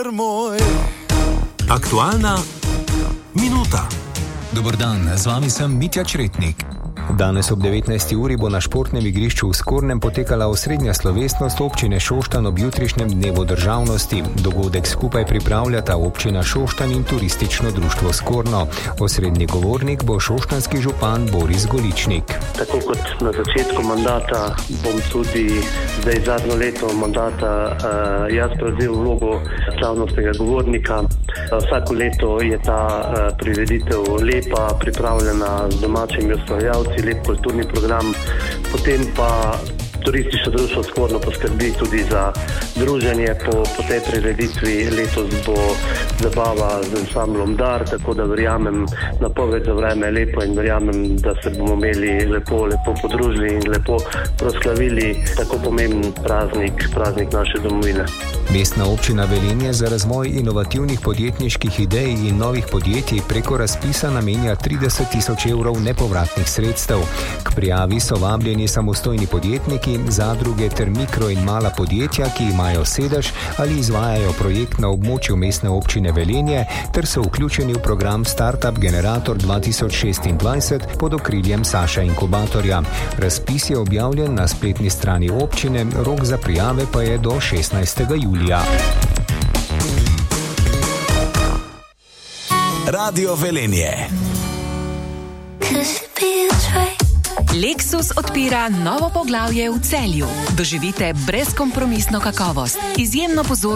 Aktualna minuta. Dober dan, z vami sem Mitja Čretnik. Danes ob 19. uri bo na športnem igrišču v Skornem potekala osrednja slovesnost občine Šoštanj ob jutrišnjem dnevu državnosti. Dogodek skupaj pripravljata občina Šoštanj in turistično društvo Skorno. Osrednji govornik bo šoštanjski župan Boris Goličnik. Tako kot na začetku mandata bom tudi zdaj zadnjo leto mandata jaz prevzel vlogo slavnostnega govornika. Vsako leto je ta prireditev lepa, pripravljena z domačimi ustvarjalci, lep kulturni program, potem pa turistično društvo Skorno poskrbi tudi za druženje po tej prireditvi. Letos bo zabava z ansamblom Dar, tako da verjamem, napoved za vreme je lepo in verjamem, da se bomo imeli lepo podružili in lepo proslavili tako pomemben praznik naše domovine. Mestna občina Velenje za razvoj inovativnih podjetniških idej in novih podjetij preko razpisa namenja 30 000 evrov nepovratnih sredstev. K prijavi so vabljeni samostojni podjetniki, zadruge ter mikro in mala podjetja, ki imajo sedež ali izvajajo projekt na območju mestne občine Velenje ter so vključeni v program Startup Generator 2026 pod okriljem Saša Inkubatorja. Razpis je objavljen na spletni strani občine, rok za prijave pa je do 16. julija. Radio Velenje. Lexus odpira novo poglavje v Celju. Doživite brezkompromisno kakovost, izjemno pozornost